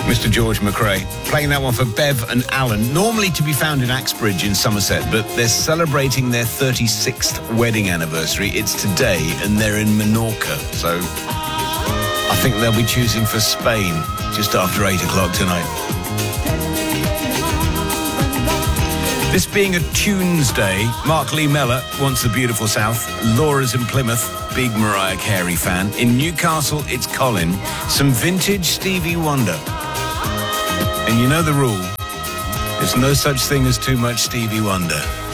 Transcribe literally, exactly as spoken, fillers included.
Mister George McRae, playing that one for Bev and Alan, normally to be found in Axbridge in Somerset, but they're celebrating their thirty-sixth wedding anniversary. It's today, and they're in Menorca, so I think they'll be choosing for Spain just after eight o'clock tonight. This being a Tunes Day, Mark Lee Mellor wants the beautiful South. Laura's in Plymouth, big Mariah Carey fan. In Newcastle, it's Colin. Some vintage Stevie Wonder. And you know the rule. There's no such thing as too much Stevie Wonder.